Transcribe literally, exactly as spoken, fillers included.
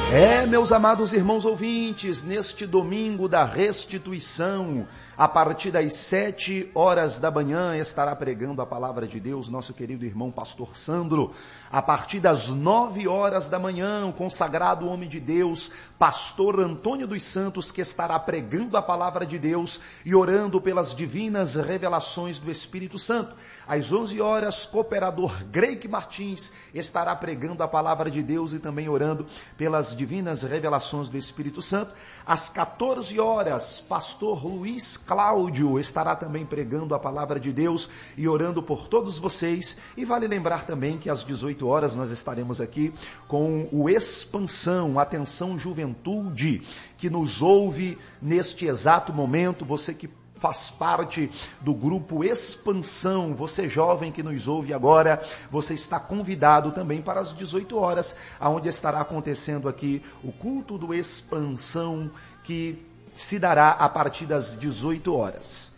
É, meus amados irmãos ouvintes, neste domingo da restituição, a partir das sete horas da manhã, estará pregando a palavra de Deus nosso querido irmão pastor Sandro. A partir das nove horas da manhã, o consagrado homem de Deus, pastor Antônio dos Santos, que estará pregando a palavra de Deus e orando pelas divinas revelações do Espírito Santo. Às onze horas, cooperador Greik Martins estará pregando a palavra de Deus e também orando pelas divinas revelações do Espírito Santo. Às quatorze horas, pastor Luiz Cláudio estará também pregando a palavra de Deus e orando por todos vocês. E vale lembrar também que às dezoito horas nós estaremos aqui com o Expansão. Atenção, juventude que nos ouve neste exato momento, você que faz parte do grupo Expansão, você jovem que nos ouve agora, você está convidado também para as dezoito horas, onde estará acontecendo aqui o culto do Expansão, que se dará a partir das dezoito horas.